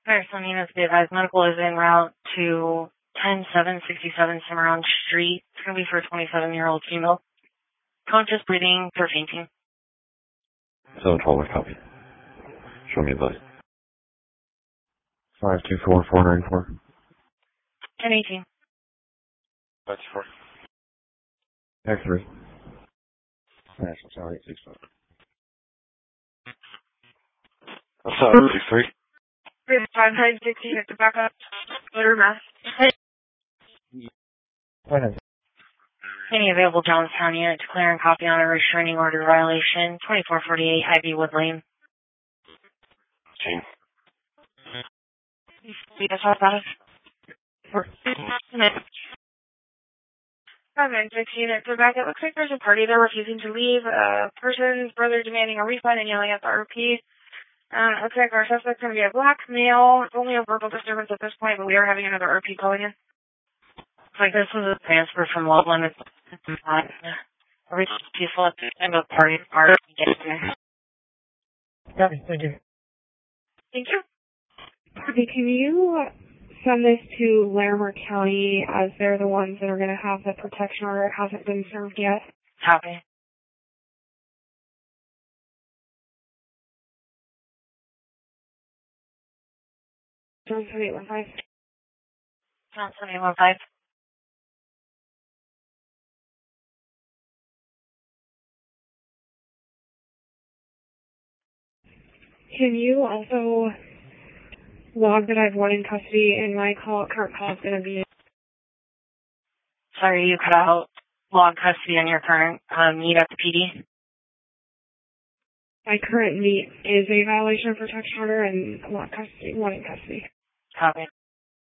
Alright, so Nina's be advised medical is en route to 10767 Cimarron Street. It's going to be for a 27-year-old female. Conscious breathing, for fainting. 712, I copy. Show me advice. 524494. 1018. 54. X3. National Tower 865. What's up, 63? 5916 at the backup. Motor mass. Any available Johnstown unit declaring copy on a restraining order violation. 2448 Ivy Wood Lane. Team. See this all about it? 5916 at the back. It looks like there's a party there refusing to leave. A person's brother demanding a refund and yelling at the RP. Looks like our suspect's going to be a black male. It's only a verbal disturbance at this point, but we are having another RP calling in. Looks like this was a transfer from Loveland. Everything's peaceful at the end of the party. Copy, thank you. Thank you. Okay, can you send this to Larimer County as they're the ones that are going to have the protection order? It hasn't been served yet. Copy. Johnson 815. Johnson 815. Can you also log that I have one in custody and my current call is going to be... Sorry, you cut out. Log custody on your current meet at the PD. My current meet is a violation of protection order and one in custody. Copy.